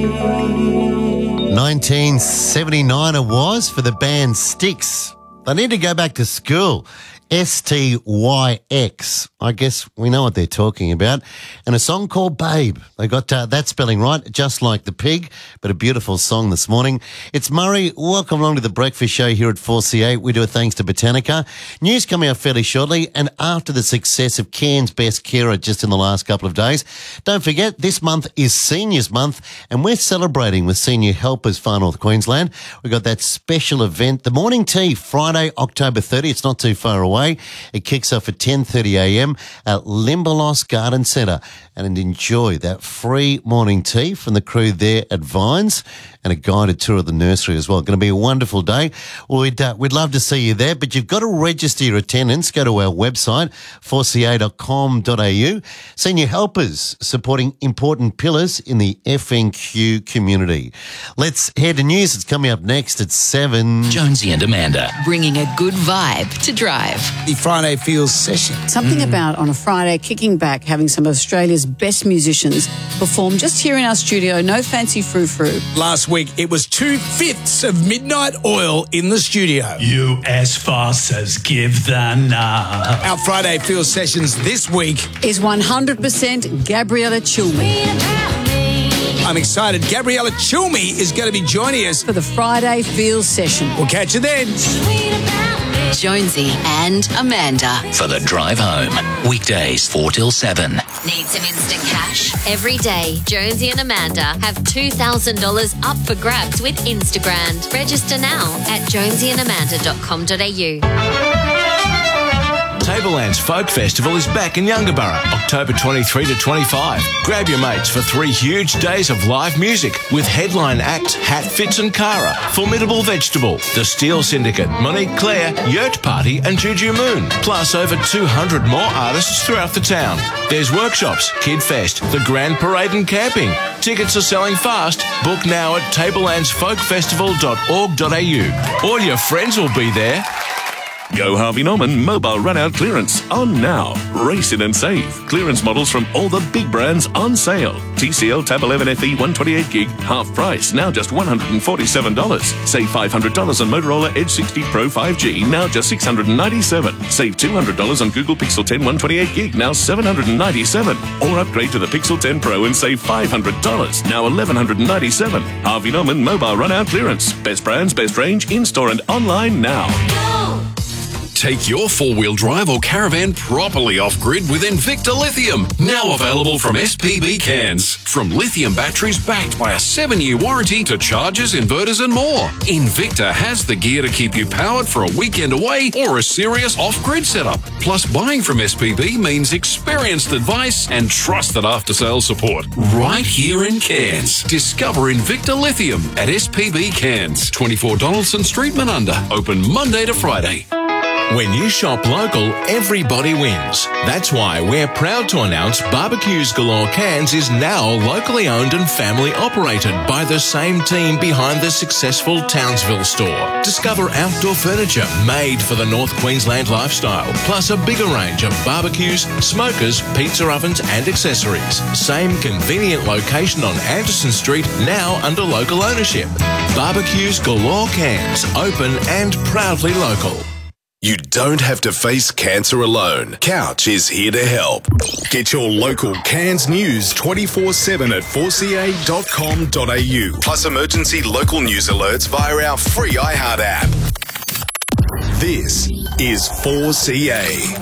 1979 it was for the band Styx. They need to go back to school. STYX. I guess we know what they're talking about. And a song called Babe. They got that spelling right, just like the pig, but a beautiful song this morning. It's Murray. Welcome along to the Breakfast Show here at 4CA. We do it thanks to Botanica. News coming out fairly shortly, and after the success of Cairns Best Carer just in the last couple of days, don't forget this month is Seniors Month, and we're celebrating with Senior Helpers Far North Queensland. We've got that special event, the morning tea, Friday, October 30. It's not too far away. It kicks off at 10:30am at Limberlost Garden Centre, and enjoy that free morning tea from the crew there at Vines and a guided tour of the nursery as well. Going to be a wonderful day. We'd love to see you there, but you've got to register your attendance. Go to our website, 4ca.com.au. Senior Helpers, supporting important pillars in the FNQ community. Let's head to news. It's coming up next at 7. Jonesy and Amanda. Bringing a good vibe to drive. The Friday Feels session. Something about on a Friday, kicking back, having some of Australia's best musicians perform just here in our studio. No fancy frou-frou. Last week, it was 2/5 of Midnight Oil in the studio. You as fast as give the nod. Our Friday Feels sessions this week Is 100% Gabriella Chilmi I'm excited. Gabriella Chilmi is going to be joining us. for the Friday Feels session. We'll catch you then. Jonesy and Amanda. For the drive home. Weekdays 4 till 7. Need some instant cash? Every day, Jonesy and Amanda have $2,000 up for grabs with Instagram. Register now at jonesyandamanda.com.au. Tablelands Folk Festival is back in Yungaburra, October 23 to 25. Grab your mates for 3 huge days of live music with headline acts Hatfits and Cara, Formidable Vegetable, The Steel Syndicate, Monique Claire, Yurt Party and Juju Moon, plus over 200 more artists throughout the town. There's workshops, Kid Fest, the Grand Parade and camping. Tickets are selling fast. Book now at tablelandsfolkfestival.org.au. All your friends will be there. Go Harvey Norman mobile run-out clearance on now. Race in and save. Clearance models from all the big brands on sale. TCL Tab 11FE 128GB, half price, now just $147. Save $500 on Motorola Edge 60 Pro 5G, now just $697. Save $200 on Google Pixel 10 128GB, now $797. Or upgrade to the Pixel 10 Pro and save $500, now $1,197. Harvey Norman mobile run-out clearance. Best brands, best range, in-store and online now. Take your four-wheel drive or caravan properly off-grid with Invicta Lithium. Now available from SPB Cairns. From lithium batteries backed by a 7-year warranty to chargers, inverters and more. Invicta has the gear to keep you powered for a weekend away or a serious off-grid setup. Plus, buying from SPB means experienced advice and trusted after-sales support. Right here in Cairns. Discover Invicta Lithium at SPB Cairns. 24 Donaldson Street, Menunda. Open Monday to Friday. When you shop local, everybody wins. That's why we're proud to announce Barbecues Galore Cairns is now locally owned and family operated by the same team behind the successful Townsville store. Discover outdoor furniture made for the North Queensland lifestyle, plus a bigger range of barbecues, smokers, pizza ovens and accessories. Same convenient location on Anderson Street, now under local ownership. Barbecues Galore Cairns, open and proudly local. You don't have to face cancer alone. Couch is here to help. Get your local Cairns news 24/7 at 4ca.com.au. Plus emergency local news alerts via our free iHeart app. This is 4CA.